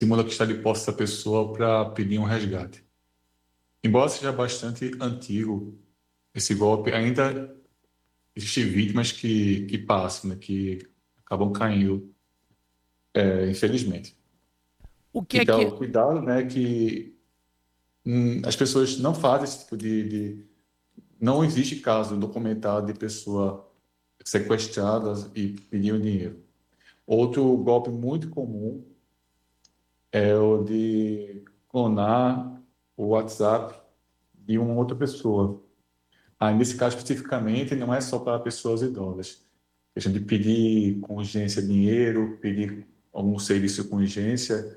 simula que está de posse da pessoa para pedir um resgate. Embora seja bastante antigo, esse golpe ainda existem vítimas que passam, né, que acabam caindo, infelizmente. O que é que Então, cuidado, né, que as pessoas não fazem esse tipo Não existe caso documentado de pessoa sequestradas e pedindo dinheiro. Outro golpe muito comum é o de clonar o WhatsApp de uma outra pessoa. Nesse caso especificamente, não é só para pessoas idosas. A gente pedir com urgência dinheiro, pedir algum serviço com urgência.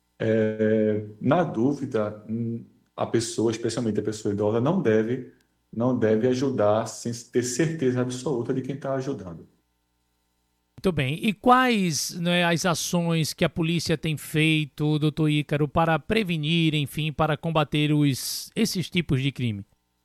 Na dúvida, a pessoa, especialmente a pessoa idosa, não deve ajudar sem ter certeza absoluta de quem está ajudando. Muito bem. E quais, né, as ações que a polícia tem feito, doutor Ícaro, para prevenir, enfim, para combater esses tipos de crime?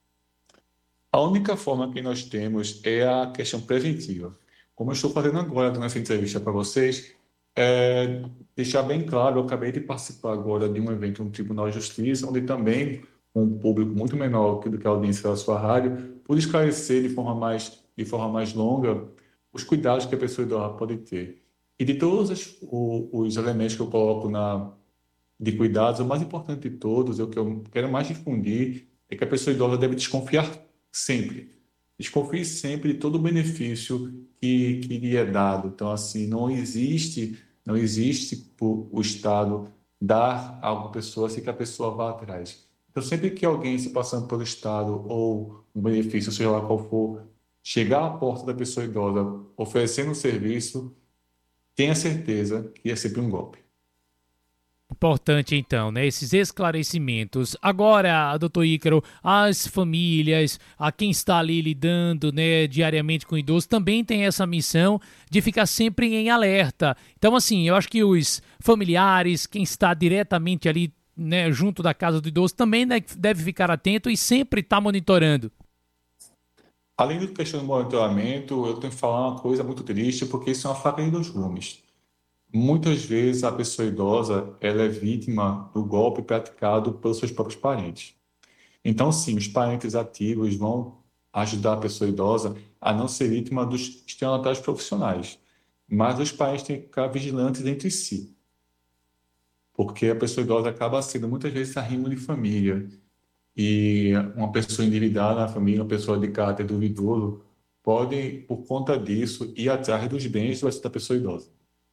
A única forma que nós temos é a questão preventiva. Como eu estou fazendo agora, dando essa entrevista para vocês, deixar bem claro, eu acabei de participar agora de um evento no Tribunal de Justiça, onde também um público muito menor do que a audiência da sua rádio, pude esclarecer de forma mais longa os cuidados que a pessoa idosa pode ter. E de todos os elementos que eu coloco de cuidados, o mais importante de todos, o que eu quero mais difundir, é que a pessoa idosa deve desconfiar sempre. Desconfie sempre de todo o benefício que lhe é dado. Então, assim, não existe por o Estado dar a uma pessoa sem que a pessoa vá atrás. Então, sempre que alguém se passando pelo Estado ou um benefício, seja lá qual for, chegar à porta da pessoa idosa oferecendo um serviço, tenha certeza que é sempre um golpe. Importante, então, né? Esses esclarecimentos. Agora, doutor Ícaro, as famílias, a quem está ali lidando, né, diariamente com o idoso, também tem essa missão de ficar sempre em alerta. Então, assim, eu acho que os familiares, quem está diretamente ali, né, junto da casa do idoso, também deve ficar atento e sempre estar monitorando. Além do questão do monitoramento, eu tenho que falar uma coisa muito triste, porque isso é uma faca de dois gumes. Muitas vezes a pessoa idosa ela é vítima do golpe praticado pelos seus próprios parentes. Então, sim, os parentes ativos vão ajudar a pessoa idosa a não ser vítima dos estelionatários profissionais. Mas os parentes têm que ficar vigilantes entre si, porque a pessoa idosa acaba sendo muitas vezes arrimo de família. E uma pessoa endividada na família, uma pessoa de caráter duvidoso, pode, por conta disso, ir atrás dos bens da pessoa idosa.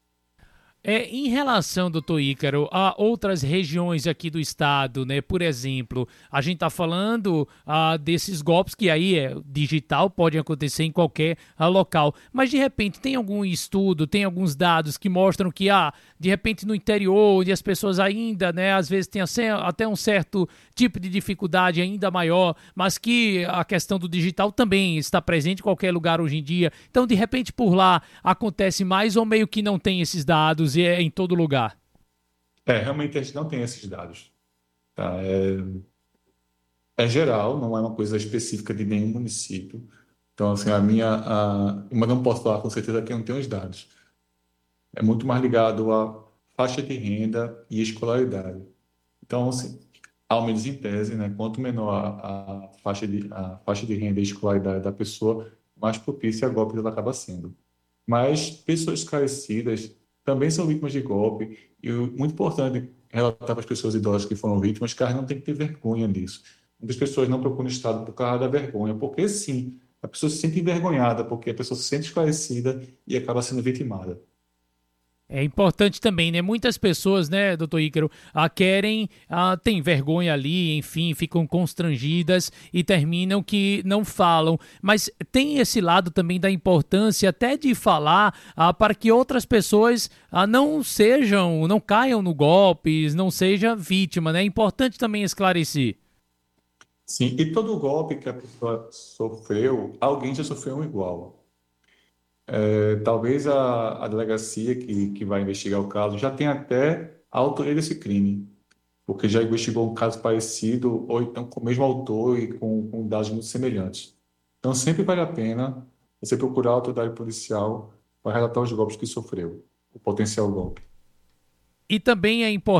Em relação, doutor Ícaro, a outras regiões aqui do estado, né? Por exemplo, a gente está falando desses golpes que aí é digital, pode acontecer em qualquer local. Mas de repente tem algum estudo, tem alguns dados que mostram que de repente no interior, onde as pessoas ainda, né, às vezes têm até um certo tipo de dificuldade ainda maior, mas que a questão do digital também está presente em qualquer lugar hoje em dia. Então, de repente, por lá acontece mais ou meio que não tem esses dados e é em todo lugar? Realmente a gente não tem esses dados. Tá? É geral, não é uma coisa específica de nenhum município. Então, assim, mas não posso falar com certeza que eu não tenho os dados. É muito mais ligado à faixa de renda e escolaridade. Então, assim, ao menos em tese, né, quanto menor a faixa de renda e escolaridade da pessoa, mais propícia a golpes ela acaba sendo. Mas pessoas esclarecidas também são vítimas de golpe, e muito importante relatar para as pessoas idosas que foram vítimas que elas não têm que ter vergonha disso. Muitas pessoas não procuram o Estado por causa da vergonha, porque sim, a pessoa se sente envergonhada, porque a pessoa se sente esclarecida e acaba sendo vitimada. É importante também, né? Muitas pessoas, né, doutor Ícaro, querem, têm vergonha ali, enfim, ficam constrangidas e terminam que não falam. Mas tem esse lado também da importância até de falar para que outras pessoas não caiam no golpe, não seja vítima, né? É importante também esclarecer. Sim, e todo golpe que a pessoa sofreu, alguém já sofreu um igual. Talvez a delegacia que vai investigar o caso já tenha até a autoria desse crime, porque já investigou um caso parecido, ou então com o mesmo autor e com dados muito semelhantes. Então, sempre vale a pena você procurar a autoridade policial para relatar os golpes que sofreu, o potencial golpe. E também é importante